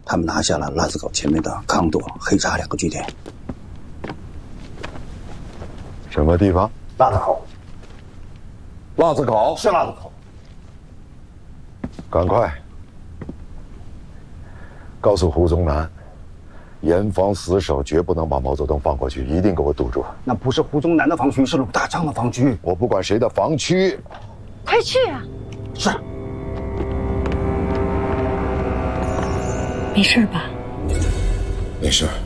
他们拿下了腊子口前面的康朵、黑沙2个据点。 什么地方？ 腊子口。 腊子口是腊子口。 赶快告诉胡宗南，严防死守，绝不能把毛泽东放过去，一定给我堵住。 那不是胡宗南的防区，是鲁大章的防区。 我不管谁的防区。 快去啊！ 是。 没事吧？ 没事。